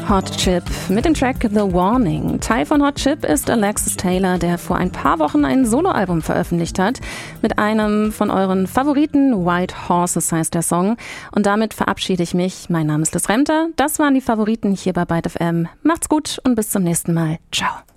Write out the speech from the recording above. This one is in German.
Hot Chip mit dem Track The Warning. Teil von Hot Chip ist Alexis Taylor, der vor ein paar Wochen ein Soloalbum veröffentlicht hat. Mit einem von euren Favoriten, White Horses heißt der Song. Und damit verabschiede ich mich. Mein Name ist Liz Remter. Das waren die Favoriten hier bei Byte FM. Macht's gut und bis zum nächsten Mal. Ciao.